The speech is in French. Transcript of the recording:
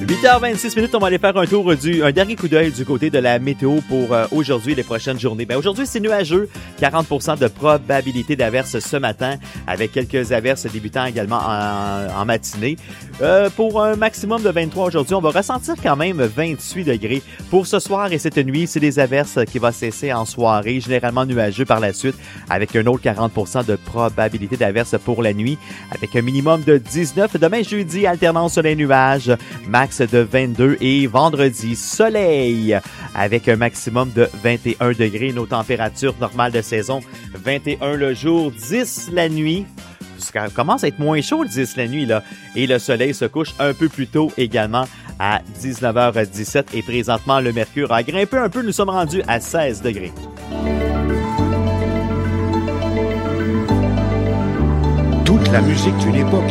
8h26, on va aller faire un dernier coup d'œil du côté de la météo pour aujourd'hui et les prochaines journées. Aujourd'hui, c'est nuageux, 40% de probabilité d'averses ce matin, avec quelques averses débutant également en matinée. Pour un maximum de 23 aujourd'hui, on va ressentir quand même 28 degrés. Pour ce soir et cette nuit, c'est des averses qui vont cesser en soirée, généralement nuageux par la suite, avec un autre 40% de probabilité d'averses pour la nuit, avec un minimum de 19. Demain, jeudi, alternance sur les nuages, max de 22 et vendredi, soleil avec un maximum de 21 degrés. Nos températures normales de saison, 21 le jour, 10 la nuit. Ça commence à être moins chaud le 10 la nuit, là. Et le soleil se couche un peu plus tôt également à 19h17. Et présentement, le mercure a grimpé un peu. Nous sommes rendus à 16 degrés. Toute la musique d'une époque.